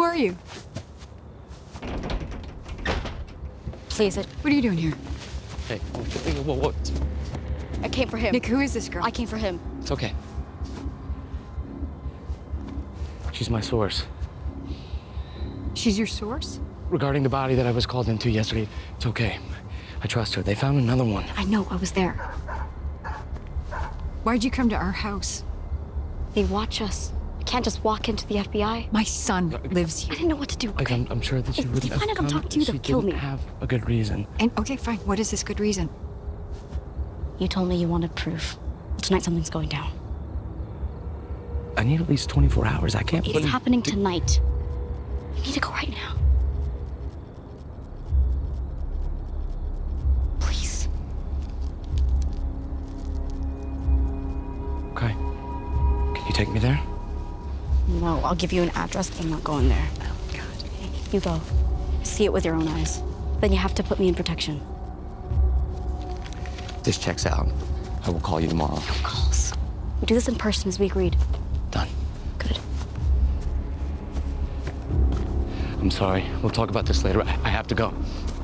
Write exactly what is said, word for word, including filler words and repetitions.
are you? Please, it. What are you doing here? Hey, whoa, whoa, whoa. I came for him. Nick, who is this girl? I came for him. It's okay. She's my source. She's your source? Regarding the body that I was called into yesterday, it's okay. I trust her. They found another one. I know, I was there. Why'd you come to our house? They watch us. I can't just walk into the F B I. My son lives I here. didn't know what to do. Like, Okay? I'm, I'm sure that she If wouldn't they have find out I'm come talking to you, if they'll she kill didn't me. have a good reason. And okay, fine. What is this good reason? You told me you wanted proof. Well, tonight something's going down. I need at least twenty-four hours. I can't put It's in- happening tonight. We need to go right now. Please. Okay. Can you take me there? No, I'll give you an address, but I'm not going there. Oh, God. You go. See it with your own eyes. Then you have to put me in protection. This checks out. I will call you tomorrow. No calls. We do this in person as we agreed. Done. Good. I'm sorry. We'll talk about this later. I, I have to go.